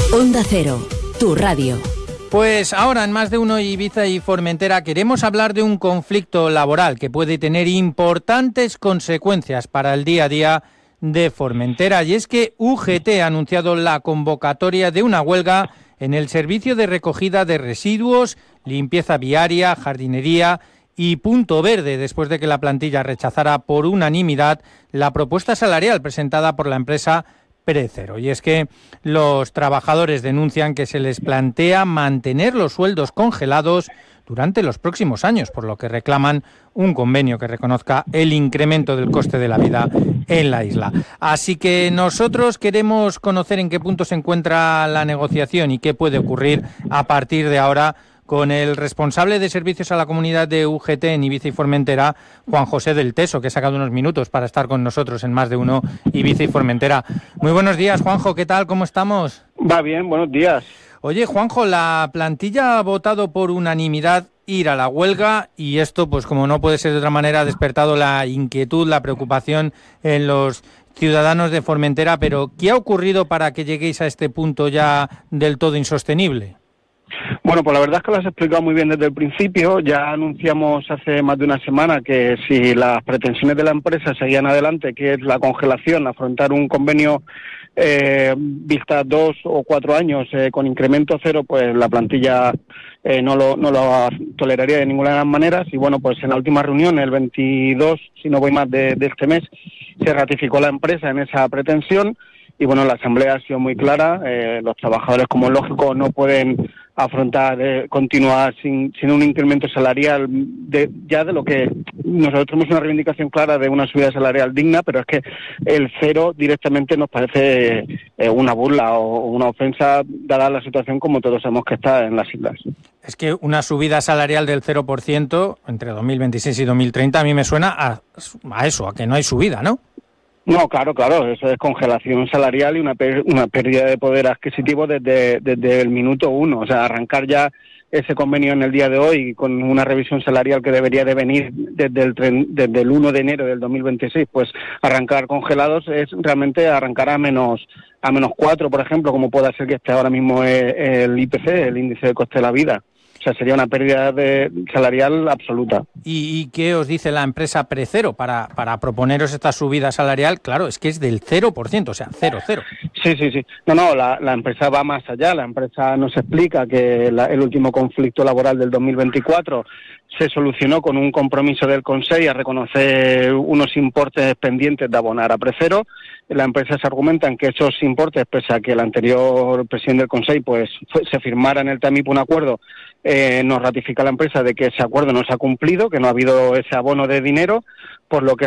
Onda Cero, tu radio. Pues ahora en Más de Uno Ibiza y Formentera queremos hablar de un conflicto laboral que puede tener importantes consecuencias para el día a día de Formentera, y es que UGT ha anunciado la convocatoria de una huelga en el servicio de recogida de residuos, limpieza viaria, jardinería y Punto Verde, después de que la plantilla rechazara por unanimidad la propuesta salarial presentada por la empresa Precero. Y es que los trabajadores denuncian que se les plantea mantener los sueldos congelados durante los próximos años, por lo que reclaman un convenio que reconozca el incremento del coste de la vida en la isla. Así que nosotros queremos conocer en qué punto se encuentra la negociación y qué puede ocurrir a partir de ahora con el responsable de servicios a la comunidad de UGT en Ibiza y Formentera, Juan José del Teso, que ha sacado unos minutos para estar con nosotros en Más de Uno Ibiza y Formentera. Muy buenos días, Juanjo, ¿qué tal? ¿Cómo estamos? Va bien, buenos días. Oye, Juanjo, la plantilla ha votado por unanimidad ir a la huelga y esto, pues como no puede ser de otra manera, ha despertado la inquietud, la preocupación en los ciudadanos de Formentera. Pero, ¿qué ha ocurrido para que lleguéis a este punto ya del todo insostenible? Bueno, pues la verdad es que lo has explicado muy bien desde el principio. Ya anunciamos hace más de una semana que si las pretensiones de la empresa seguían adelante, que es la congelación, afrontar un convenio vista 2 o 4 años con incremento cero, pues la plantilla no lo toleraría de ninguna de las maneras. Y bueno, pues en la última reunión, el 22, si no voy más de este mes, se ratificó la empresa en esa pretensión. Y bueno, la asamblea ha sido muy clara. Los trabajadores, como es lógico, no pueden afrontar, continuar sin un incremento salarial de lo que nosotros tenemos una reivindicación clara de una subida salarial digna, pero es que el cero directamente nos parece una burla o una ofensa, dada la situación como todos sabemos que está en las islas. Es que una subida salarial del 0% entre 2026 y 2030 a mí me suena a eso, a que no hay subida, ¿no? No, claro, eso es congelación salarial y una pérdida de poder adquisitivo desde el minuto uno. O sea, arrancar ya ese convenio en el día de hoy con una revisión salarial que debería de venir desde el 1 de enero del 2026, pues arrancar congelados es realmente arrancar a menos 4, por ejemplo, como pueda ser que esté ahora mismo el IPC, el índice de coste de la vida. O sea, sería una pérdida salarial absoluta. ¿Y qué os dice la empresa Precero para proponeros esta subida salarial? Claro, es que es del 0%, o sea, 0. Sí. No, la empresa va más allá. La empresa nos explica que el último conflicto laboral del 2024 se solucionó con un compromiso del Consejo a reconocer unos importes pendientes de abonar a Precero. La empresa se argumenta en que esos importes, pese a que el anterior presidente del Consejo pues se firmara en el TAMIP un acuerdo, nos ratifica la empresa de que ese acuerdo no se ha cumplido, que no ha habido ese abono de dinero, por lo que